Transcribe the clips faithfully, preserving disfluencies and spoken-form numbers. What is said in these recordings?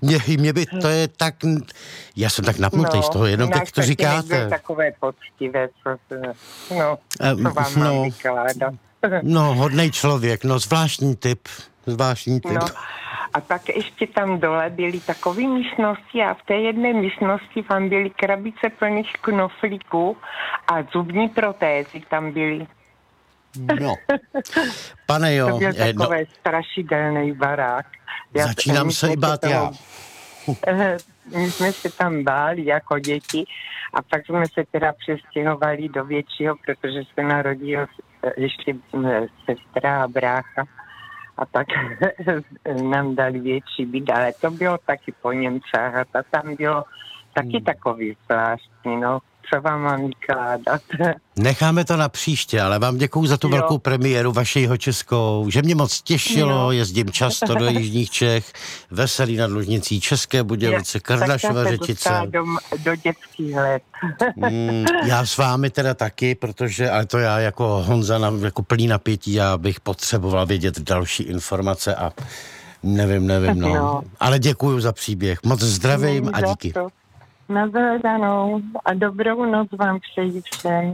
mě, mě by, to je tak, já jsem tak napnutý no, z toho, jenom tak to říkáte. takové poctivé, co, no, co vám no, mám vykládat. No, hodnej člověk, no, zvláštní typ, zvláštní typ. No, a pak ještě tam dole byly takové místnosti a v té jedné místnosti tam byly krabice plných knoflíků a zubní protézy tam byly. No, pane jo. To byl je, takové no, strašidelný barák. Já, začínám se i bát já. My jsme se tam báli jako děti a pak jsme se teda přestěhovali do většího, protože se narodil ještě sestra a brácha a tak nám dali větší byt, ale to bylo taky po Němcách a ta tam bylo taky hmm. takový zvláštní, no. Co vám mám vykládat? Necháme to na příště, ale vám děkuju za tu jo. velkou premiéru vašeho Českou, že mě moc těšilo, jo. jezdím často do jižních Čech, Veselí nad Lužnicí, České Budějovice, Kardašova Řečice. Do, do dětských let. mm, já s vámi teda taky, protože, ale to já jako Honza, na, jako plný napětí, já bych potřeboval vědět další informace a nevím, nevím, no. no. Ale děkuju za příběh, moc zdravím a díky. To. Na zhledanou a dobrou noc vám přeji všem.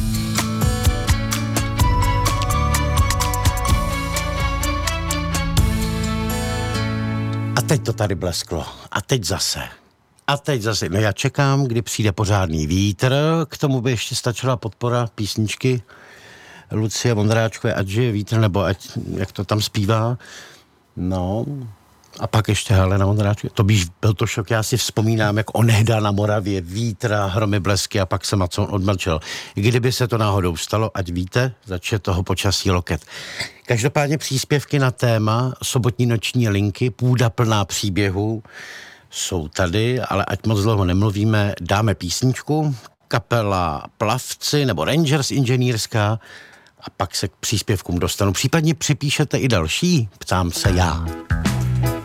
A teď to tady blesklo. A teď zase. A teď zase. No já čekám, kdy přijde pořádný vítr. K tomu by ještě stačila podpora písničky Lucie Vondráčkové, ať žije vítr, nebo ať, jak to tam zpívá. No... A pak ještě Helena Vondráčková. To býš byl to šok, já si vzpomínám, jak onehda na Moravě, vítra, hromy, blesky a pak se Macon odmlčel. Kdyby se to náhodou stalo, ať víte, zač je toho počasí loket. Každopádně příspěvky na téma sobotní noční linky, půda plná příběhů, jsou tady, ale ať moc dlouho nemluvíme, dáme písničku, kapela Plavci nebo Rangers inženýrská a pak se k příspěvkům dostanu. Případně připíšete i další, ptám se já.